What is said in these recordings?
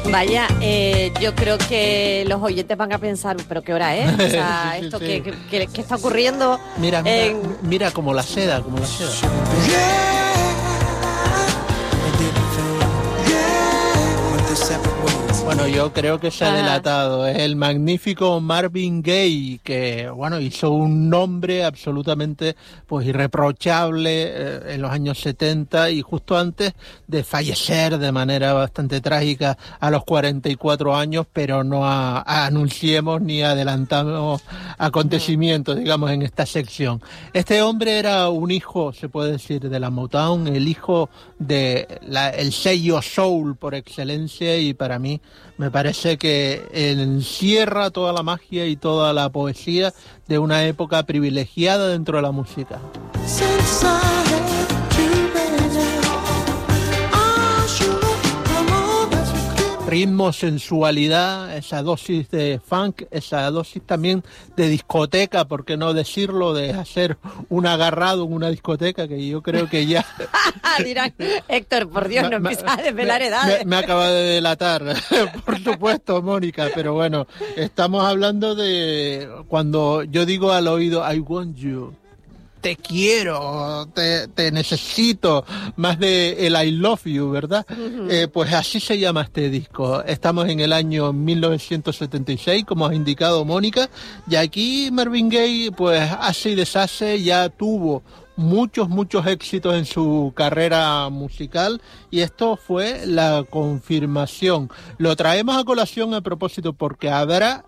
Vaya, yo creo que los oyentes van a pensar, ¿pero qué hora es? O sea, Sí, esto sí. ¿qué está ocurriendo? Mira como la seda, como la seda. Bueno, yo creo que se ha delatado. Es el magnífico Marvin Gaye, que bueno, hizo un nombre absolutamente pues irreprochable en los años 70 y justo antes de fallecer de manera bastante trágica a los 44 años, pero no anunciemos ni adelantamos acontecimientos, digamos, en esta sección. Este hombre era un hijo, se puede decir, de la Motown, el hijo de el sello soul por excelencia, y para mí me parece que encierra toda la magia y toda la poesía de una época privilegiada dentro de la música. Ritmo, sensualidad, esa dosis de funk, esa dosis también de discoteca, por qué no decirlo, de hacer un agarrado en una discoteca, que yo creo que ya... Dirán, Héctor, por Dios, no empiezas a desvelar edades. Me acaba de delatar, por supuesto, Mónica, pero bueno, estamos hablando de cuando yo digo al oído, I want you. Te quiero, te necesito, más de el I love you, ¿verdad? Pues así se llama este disco. Estamos en el año 1976, como has indicado, Mónica, y aquí Marvin Gaye pues hace y deshace, ya tuvo muchos éxitos en su carrera musical, y esto fue la confirmación. Lo traemos a colación a propósito porque habrá,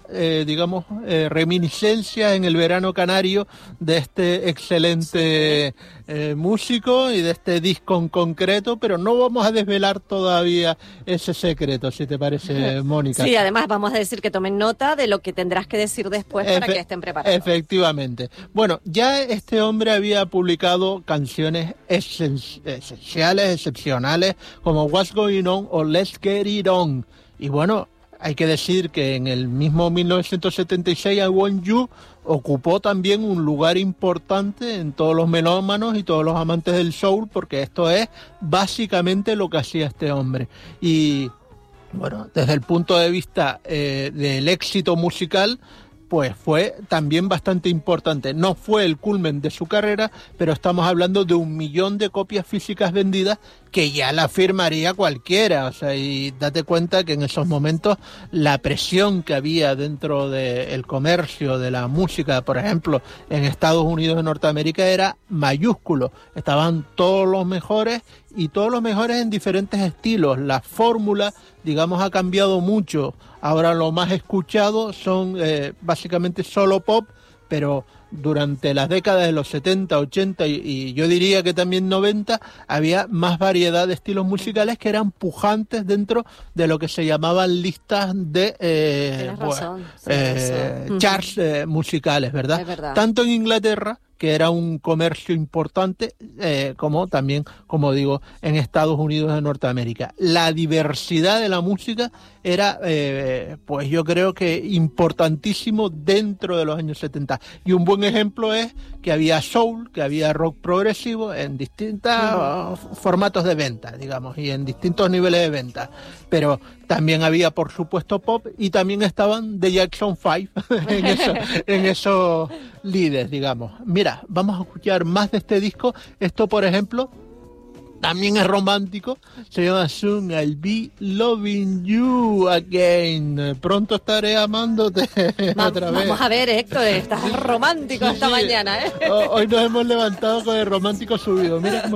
reminiscencias en el verano canario de este excelente músico y de este disco en concreto, pero no vamos a desvelar todavía ese secreto, si te parece, Mónica. Sí, además vamos a decir que tomen nota de lo que tendrás que decir después para que estén preparados. Efectivamente. Bueno, ya este hombre había publicado canciones esenciales, excepcionales, como What's Going On o Let's Get It On. Y bueno, hay que decir que en el mismo 1976 I Want You ocupó también un lugar importante en todos los melómanos y todos los amantes del soul, porque esto es básicamente lo que hacía este hombre. Y bueno, desde el punto de vista del éxito musical, pues fue también bastante importante. No fue el culmen de su carrera, pero estamos hablando de 1 millón de copias físicas vendidas, que ya la firmaría cualquiera. O sea, y date cuenta que en esos momentos la presión que había dentro del comercio de la música, por ejemplo, en Estados Unidos de Norteamérica, era mayúsculo. Estaban todos los mejores, y todos los mejores en diferentes estilos. La fórmula, digamos, ha cambiado mucho. Ahora lo más escuchado son básicamente solo pop, pero durante las décadas de los 70, 80 y yo diría que también 90, había más variedad de estilos musicales que eran pujantes dentro de lo que se llamaban listas de charts musicales, ¿verdad? Es verdad. Tanto en Inglaterra, que era un comercio importante, como también, como digo, en Estados Unidos de Norteamérica. La diversidad de la música era, pues yo creo que importantísimo dentro de los años 70. Y un buen ejemplo es que había soul, que había rock progresivo en distintos formatos de venta, digamos, y en distintos niveles de venta. Pero también había, por supuesto, pop, y también estaban The Jackson 5 en esos líderes, digamos. Mira, vamos a escuchar más de este disco. Esto, por ejemplo, también es romántico. Se llama Soon I'll Be Loving You Again. Pronto estaré amándote otra vez. Vamos a ver, Héctor, estás romántico esta mañana, ¿eh? Hoy nos hemos levantado con el romántico subido. Mira cómo